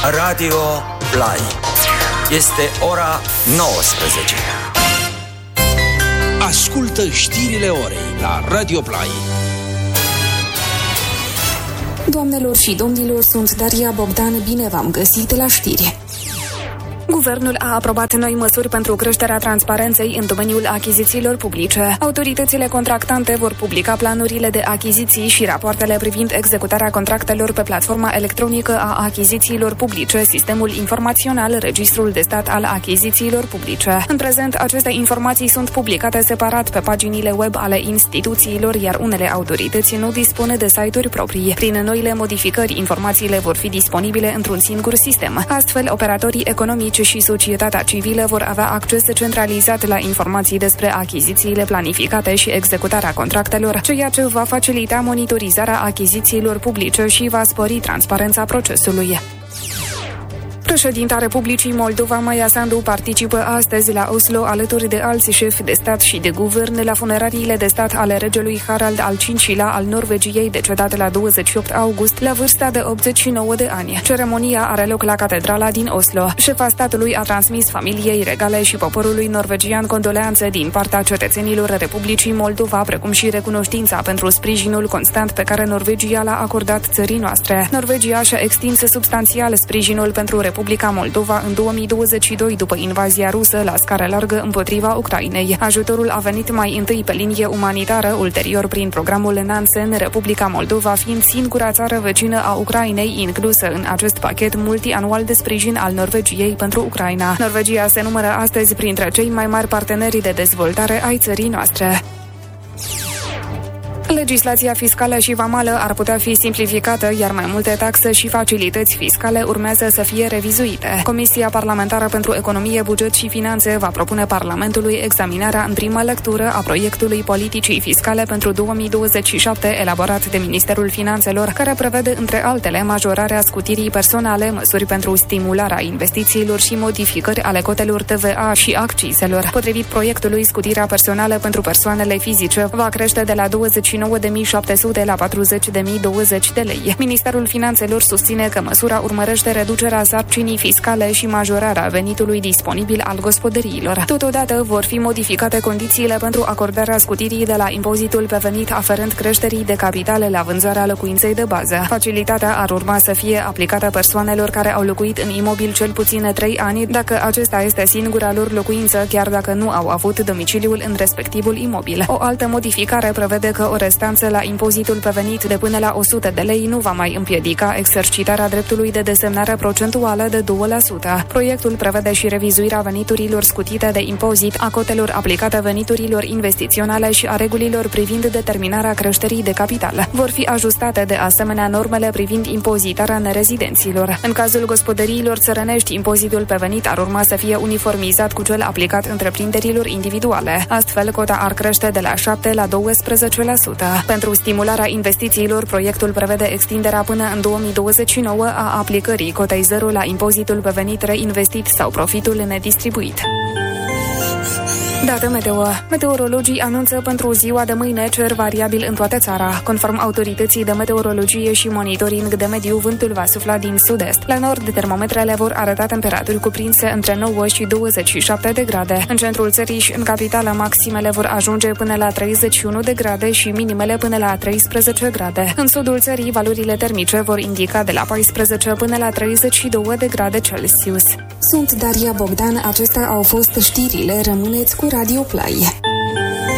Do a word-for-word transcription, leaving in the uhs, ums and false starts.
Radio Play. Este ora nouăsprezece. Ascultă știrile orei la Radio Play. Doamnelor și domnilor, sunt Daria Bogdan, bine v-am găsit la știri. Guvernul a aprobat noi măsuri pentru creșterea transparenței în domeniul achizițiilor publice. Autoritățile contractante vor publica planurile de achiziții și rapoartele privind executarea contractelor pe platforma electronică a achizițiilor publice, Sistemul Informațional, Registrul de Stat al Achizițiilor Publice. În prezent, aceste informații sunt publicate separat pe paginile web ale instituțiilor, iar unele autorități nu dispun de site-uri proprii. Prin noile modificări, informațiile vor fi disponibile într-un singur sistem. Astfel, operatorii economici și societatea civilă vor avea acces centralizat la informații despre achizițiile planificate și executarea contractelor, ceea ce va facilita monitorizarea achizițiilor publice și va spori transparența procesului. Președinta Republicii Moldova, Maia Sandu, participă astăzi la Oslo alături de alți șefi de stat și de guvern la funerariile de stat ale regelui Harald al cincilea al Norvegiei, decedat la douăzeci și opt august, la vârsta de optzeci și nouă de ani. Ceremonia are loc la catedrala din Oslo. Șefa statului a transmis familiei regale și poporului norvegian condoleanțe din partea cetățenilor Republicii Moldova, precum și recunoștința pentru sprijinul constant pe care Norvegia l-a acordat țării noastre. Norvegia și-a extins substanțial sprijinul pentru Republica Moldova în două mii douăzeci și doi, după invazia rusă la scară largă împotriva Ucrainei. Ajutorul a venit mai întâi pe linie umanitară, ulterior prin programul Nansen, Republica Moldova fiind singura țară vecină a Ucrainei inclusă în acest pachet multianual de sprijin al Norvegiei pentru Ucraina. Norvegia se numără astăzi printre cei mai mari parteneri de dezvoltare ai țării noastre. Legislația fiscală și vamală ar putea fi simplificată, iar mai multe taxe și facilități fiscale urmează să fie revizuite. Comisia Parlamentară pentru Economie, Buget și Finanțe va propune Parlamentului examinarea în prima lectură a proiectului politicii fiscale pentru două mii douăzeci și șapte, elaborat de Ministerul Finanțelor, care prevede, între altele, majorarea scutirii personale, măsuri pentru stimularea investițiilor și modificări ale cotelor T V A și accizelor. Potrivit proiectului, scutirea personală pentru persoanele fizice va crește de la douăzeci și nouă de mii șapte sute la patruzeci de mii douăzeci de lei. Ministerul Finanțelor susține că măsura urmărește reducerea sarcinii fiscale și majorarea venitului disponibil al gospodăriilor. Totodată vor fi modificate condițiile pentru acordarea scutirii de la impozitul pe venit aferent creșterii de capitale la vânzarea locuinței de bază. Facilitatea ar urma să fie aplicată persoanelor care au locuit în imobil cel puțin trei ani, dacă acesta este singura lor locuință, chiar dacă nu au avut domiciliul în respectivul imobil. O altă modificare prevede că o restanță la impozitul pe venit de până la o sută de lei nu va mai împiedica exercitarea dreptului de desemnare procentuală de doi la sută. Proiectul prevede și revizuirea veniturilor scutite de impozit, a cotelor aplicate veniturilor investiționale și a regulilor privind determinarea creșterii de capital. Vor fi ajustate de asemenea normele privind impozitarea nerezidenților. În cazul gospodăriilor țărănești, impozitul pe venit ar urma să fie uniformizat cu cel aplicat întreprinderilor individuale. Astfel, cota ar crește de la șapte la doisprezece la sută. Pentru stimularea investițiilor, proiectul prevede extinderea până în două mii douăzeci și nouă a aplicării cotei zero la impozitul pe venit reinvestit sau profitul nedistribuit. Dată meteo. Meteorologii anunță pentru ziua de mâine cer variabil în toată țara. Conform autorității de meteorologie și monitoring de mediu, vântul va sufla din sud-est. La nord, termometrele vor arăta temperaturi cuprinse între nouă și douăzeci și șapte de grade. În centrul țării și în capitală, maximele vor ajunge până la treizeci și unu de grade și minimele până la treisprezece grade. În sudul țării, valorile termice vor indica de la paisprezece până la treizeci și două de grade Celsius. Sunt Daria Bogdan, acestea au fost știrile, rămâneți cu Radio Play.